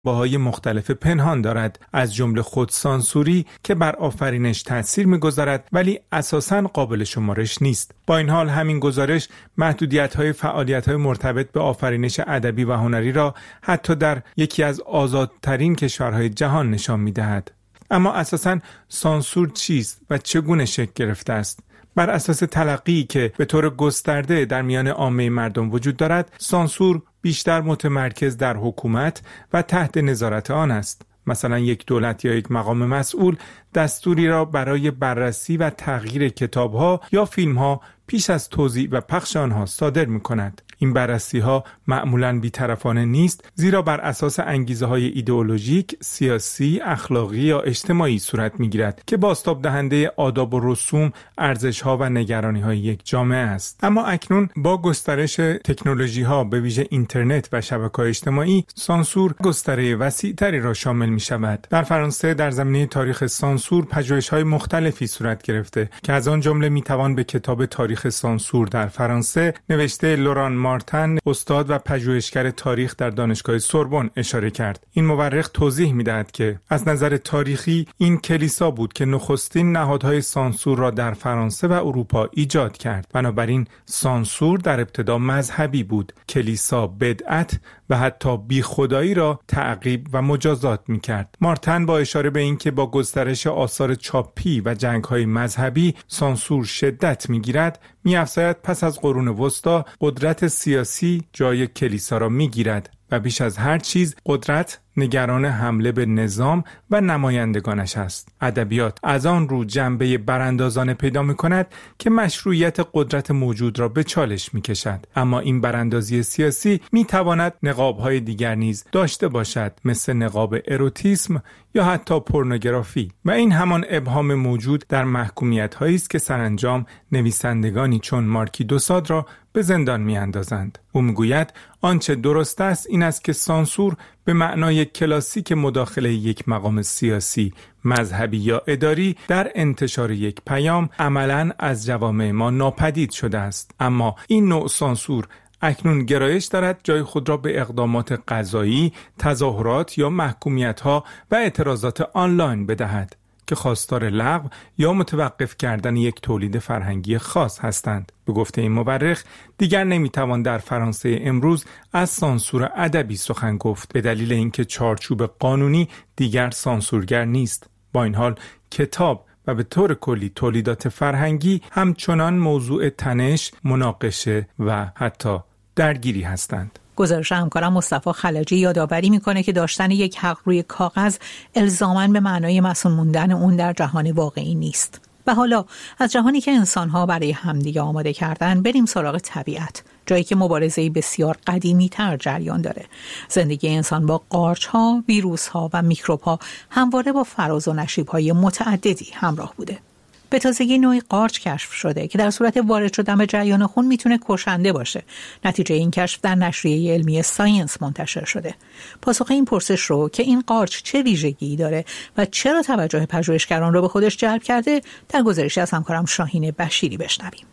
باهای مختلف پنهان دارد، از جمله خودسانسوری که بر آفرینش تأثیر می‌گذارد ولی اساساً قابل شمارش نیست. با این حال همین گزارش محدودیت‌های فعالیت‌های مرتبط به آفرینش ادبی و هنری را حتی در یکی از آزادترین کشورهای جهان نشان می‌دهد. اما اساساً سانسور چیست و چگونه شکل گرفته است؟ بر اساس تلقی که به طور گسترده در میان عامه مردم وجود دارد، سانسور بیشتر متمرکز در حکومت و تحت نظارت آن است. مثلا یک دولت یا یک مقام مسئول دستوری را برای بررسی و تغییر کتاب‌ها یا فیلم‌ها پیش از توزیع و پخش آنها صادر می‌کند. این بررسی‌ها معمولاً بی‌طرفانه نیست، زیرا بر اساس انگیزه‌های ایدئولوژیک، سیاسی، اخلاقی یا اجتماعی صورت می‌گیرد که بازتاب دهنده آداب و رسوم، ارزش‌ها و نگرانی‌های یک جامعه است. اما اکنون با گسترش تکنولوژی‌ها به ویژه اینترنت و شبکه‌های اجتماعی، سانسور گستره وسیع‌تری را شامل می‌شود. در فرانسه در زمینه تاریخ سانسور پژوهش‌های مختلفی صورت گرفته که از آن جمله می‌توان به کتاب تاریخ سانسور در فرانسه نوشته لوران مارتن، استاد و پژوهشگر تاریخ در دانشگاه سوربن اشاره کرد. این مورخ توضیح می‌دهد که از نظر تاریخی این کلیسا بود که نخستین نهادهای سانسور را در فرانسه و اروپا ایجاد کرد. بنابراین سانسور در ابتدا مذهبی بود. کلیسا بدعت و حتی بیخدایی را تعقیب و مجازات می‌کرد. مارتن با اشاره به اینکه با گسترش آثار چاپی و جنگ‌های مذهبی سانسور شدت می‌گیرد، می‌افزاید پس از قرون وسطی قدرت سیاسی جای کلیسا را می‌گیرد و بیش از هر چیز قدرت نگران حمله به نظام و نمایندگانش است. ادبیات از آن رو جنبه براندازانه پیدا می‌کند که مشروعیت قدرت موجود را به چالش می‌کشد. اما این براندازی سیاسی می‌تواند نقاب‌های دیگر نیز داشته باشد، مثل نقاب اروتیسم یا حتی پورنوگرافی، و این همان ابهام موجود در محکومیت‌هایی است که سرانجام نویسندگانی چون مارکی دوساد را به زندان می‌اندازند. او می‌گوید آنچه درست است این است که سانسور به معنای کلاسیک مداخله یک مقام سیاسی، مذهبی یا اداری در انتشار یک پیام عملاً از جوامع ما ناپدید شده است. اما این نوع سانسور اکنون گرایش دارد جای خود را به اقدامات قضایی، تظاهرات یا محکومیت‌ها و اعتراضات آنلاین بدهد که خواستار لغو یا متوقف کردن یک تولید فرهنگی خاص هستند. به گفته این مورخ، دیگر نمیتوان در فرانسه امروز از سانسور ادبی سخن گفت به دلیل اینکه چارچوب قانونی دیگر سانسورگر نیست. با این حال کتاب و به طور کلی تولیدات فرهنگی همچنان موضوع تنش، مناقشه و حتی درگیری هستند. گزارش همکارم مصطفی خلجی یادآوری میکنه که داشتن یک حق روی کاغذ الزاماً به معنای مسئول موندن اون در جهان واقعی نیست. و حالا از جهانی که انسان‌ها برای همدیگه آماده کردن بریم سراغ طبیعت، جایی که مبارزه‌ای بسیار قدیمی‌تر جریان داره. زندگی انسان با قارچ‌ها، ویروس‌ها و میکروب‌ها همواره با فراز و نشیب‌های متعددی همراه بوده. به تازگی نوعی قارچ کشف شده که در صورت وارد شدن به جریان خون میتونه کشنده باشه. نتیجه این کشف در نشریه علمی ساینس منتشر شده. پاسخ این پرسش رو که این قارچ چه ویژگی داره و چرا توجه پژوهشگران رو به خودش جلب کرده، در گزارشی از همکارم شاهین بشیری بشنویم.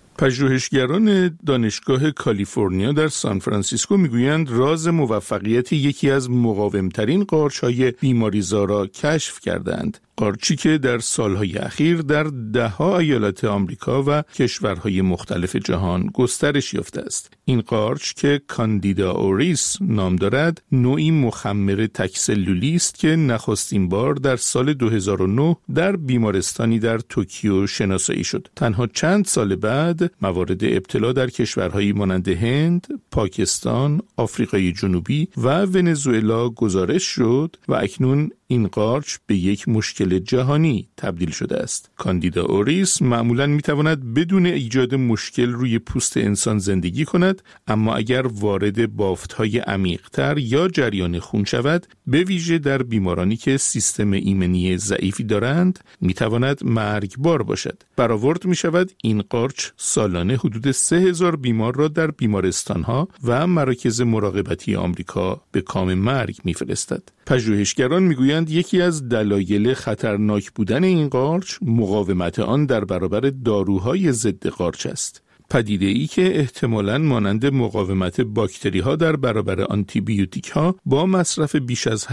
پژوهشگران دانشگاه کالیفرنیا در سان فرانسیسکو میگویند راز موفقیت یکی از مقاومترین قارچ‌های بیماریزا را کشف کردند. قارچی که در سالهای اخیر در ده‌ها ایالت آمریکا و کشورهای مختلف جهان گسترش یافته است. این قارچ که کاندیدا اوریس نام دارد، نوعی مخمر تک‌سلولی است که نخستین بار در سال 2009 در بیمارستانی در توکیو شناسایی شد. تنها چند سال بعد موارد ابتلا در کشورهایی مانند هند، پاکستان، آفریقای جنوبی و ونزوئلا گزارش شد و اکنون این قارچ به یک مشکل جهانی تبدیل شده است. کاندیدا اوریس معمولاً میتواند بدون ایجاد مشکل روی پوست انسان زندگی کند، اما اگر وارد بافت‌های عمیق‌تر یا جریان خون شود، به ویژه در بیمارانی که سیستم ایمنی ضعیفی دارند، میتواند مرگبار باشد. برآورد میشود این قارچ سالانه حدود 3000 بیمار را در بیمارستان‌ها و مراکز مراقبتی آمریکا به کام مرگ میفرستد. پژوهشگران میگویند یکی از دلایل خطرناک بودن این قارچ مقاومت آن در برابر داروهای ضد قارچ است. پدیده‌ای که احتمالاً مانند مقاومت باکتری‌ها در برابر آنتیبیوتیک‌ها با مصرف بیش از